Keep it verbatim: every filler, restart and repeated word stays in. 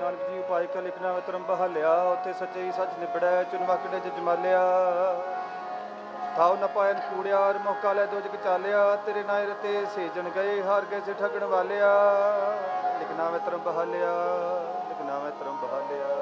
नानक जी उपाय का लिखना वे धर्म बहालिया उत्थे सच्चे ही सच निबड़ै चुनवाकड़े च जमालिया थाव न पायन कूड़िया मौका लै दो जग चालिया तेरे नाए रते सेजन गए हार गए से ठगण वालिया लिखना वे धर्म बहालिया लिखना वे धर्म बहालिया